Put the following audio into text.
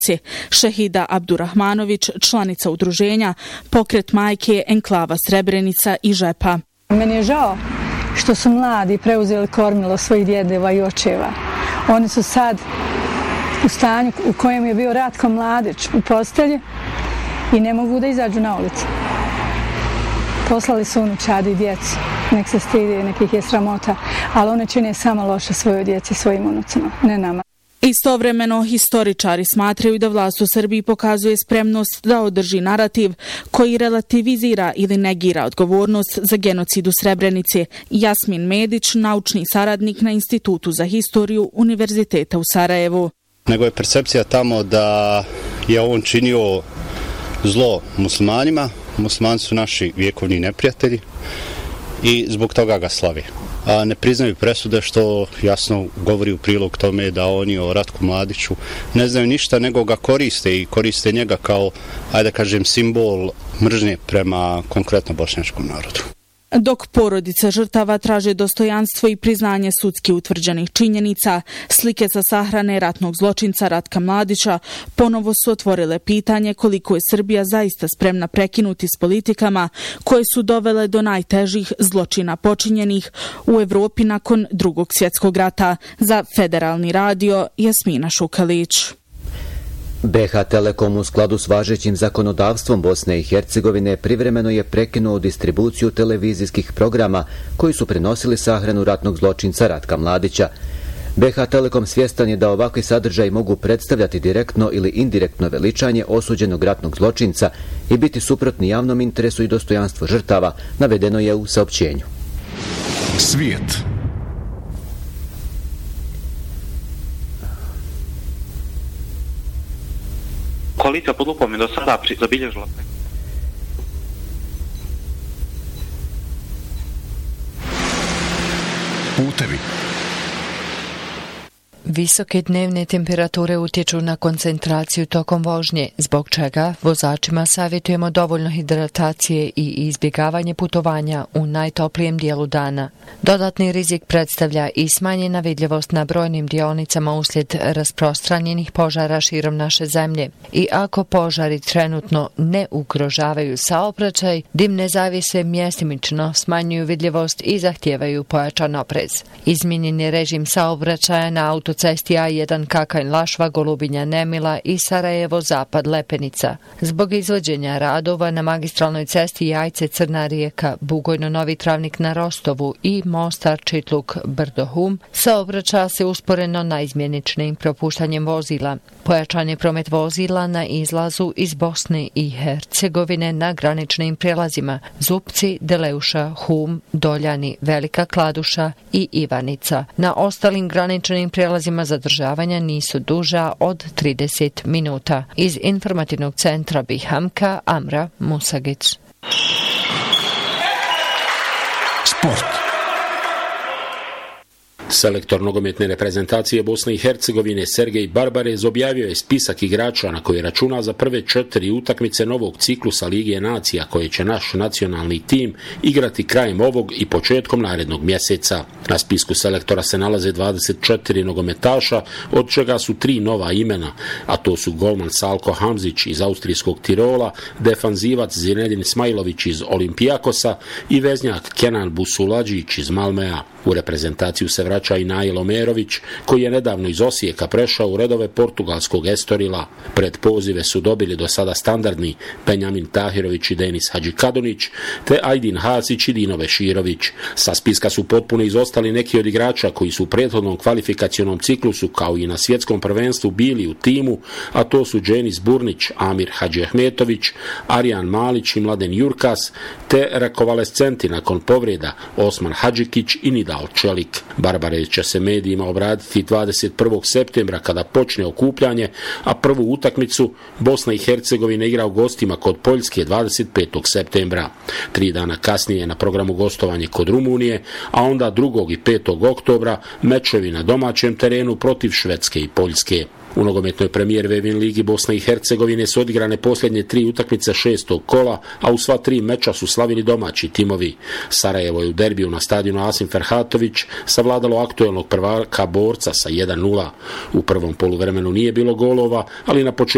Šehida Abdurahmanović, članica udruženja Pokret majke Enklava Srebrenica i Žepa. Meni je žao što su mladi preuzeli kormilo svojih djedeva i očeva. Oni su sad u stanju u kojem je bio Ratko Mladić u postelji i ne mogu da izađu na ulicu. Poslali su unučadi i djecu, nek se stidi, nekih je sramota, ali one čine samo loše svojoj djeci, svojim unucima, ne nama. Istovremeno, historičari smatraju da vlast u Srbiji pokazuje spremnost da održi narativ koji relativizira ili negira odgovornost za genocid u Srebrenici. Jasmin Medić, naučni saradnik na Institutu za historiju Univerziteta u Sarajevu. Nego je percepcija tamo da je on činio zlo muslimanima. Muslimani su naši vjekovni neprijatelji i zbog toga ga slavi. A ne priznaju presude, što jasno govori u prilog tome da oni o Ratku Mladiću ne znaju ništa, nego ga koriste i koriste njega kao, ajde kažem, simbol mržnje prema konkretno bošnjačkom narodu. Dok porodice žrtava traže dostojanstvo i priznanje sudski utvrđenih činjenica, slike sa sahrane ratnog zločinca Ratka Mladića ponovo su otvorile pitanje koliko je Srbija zaista spremna prekinuti s politikama koje su dovele do najtežih zločina počinjenih u Evropi nakon Drugog svjetskog rata. Za Federalni radio, Jasmina Šukalić. BH Telekom u skladu s važećim zakonodavstvom Bosne i Hercegovine privremeno je prekinuo distribuciju televizijskih programa koji su prenosili sahranu ratnog zločinca Ratka Mladića. BH Telekom svjestan je da ovakvi sadržaji mogu predstavljati direktno ili indirektno veličanje osuđenog ratnog zločinca i biti suprotni javnom interesu i dostojanstvu žrtava, navedeno je u saopćenju. Svijet. Koalicija pod lupom je do sada zabilježila putevi. Visoke dnevne temperature utječu na koncentraciju tokom vožnje, zbog čega vozačima savjetujemo dovoljno hidratacije i izbjegavanje putovanja u najtoplijem dijelu dana. Dodatni rizik predstavlja i smanjena vidljivost na brojnim dionicama uslijed rasprostranjenih požara širom naše zemlje. I ako požari trenutno ne ugrožavaju saobraćaj, dimne zavjese mjestimično smanjuju vidljivost i zahtijevaju pojačan oprez. Izmijenjen je režim saobraćaja na autocesti A1 Kakanj-Lašva, Golubinja-Nemila i Sarajevo-Zapad Lepenica. Zbog izvođenja radova na magistralnoj cesti Jajce-Crna Rijeka, Bugojno-Novi Travnik na Rostovu i Mostar-Čitluk-Brdo-Hum, saobraća se usporeno naizmjeničnim propuštanjem vozila. Pojačan je promet vozila na izlazu iz Bosne i Hercegovine na graničnim prijelazima Zupci, Deleuša, Hum, Doljani, Velika Kladuša i Ivanica. Na ostalim graničnim prijelazima zadržavanja nisu duža od 30 minuta. Iz informativnog centra Bihamka, Amra Musagić. Sport. Selektor nogometne reprezentacije Bosne i Hercegovine Sergej Barbarez objavio je spisak igrača na koji računa za prve 4 utakmice novog ciklusa Lige nacija koje će naš nacionalni tim igrati krajem ovog i početkom narednog mjeseca. Na spisku selektora se nalaze 24 nogometaša, od čega su 3 nova imena, a to su golman Salko Hamzić iz austrijskog Tirola, defanzivac Zinedin Smajlović iz Olimpijakosa i veznjak Kenan Busuladžić iz Malmea. U reprezentaciju se vraća i Nail Omerović, koji je nedavno iz Osijeka prešao u redove portugalskog Estorila. Pred pozive su dobili do sada standardni Benjamin Tahirović i Denis Hadžikadunić, te Ajdin Hasić i Dino Veširović. Sa spiska su potpuno izostali neki od igrača koji su u prethodnom kvalifikacionom ciklusu kao i na svjetskom prvenstvu bili u timu, a to su Dženis Burnić, Amir Hadžiahmetović, Arjan Malić i Mladen Jurkas, te rekovalescenti nakon povreda Osman Hadžikić i Nidal Čelik. Barbarez će se medijima obratiti 21. septembra kada počne okupljanje, a prvu utakmicu Bosna i Hercegovina igra u gostima kod Poljske 25. septembra. 3 dana kasnije je na programu gostovanje kod Rumunije, a onda 2. i 5. oktobra mečevi na domaćem terenu protiv Švedske i Poljske. U nogometnoj premijer Vevin ligi Bosne i Hercegovine su odigrane posljednje 3 utakmice 6. kola, a u sva 3 meča su slavili domaći timovi. Sarajevo je u derbiju na stadionu Asim Ferhatović savladalo aktuelnog prvaka Borca sa 1:0. U prvom poluvremenu nije bilo golova, ali na početku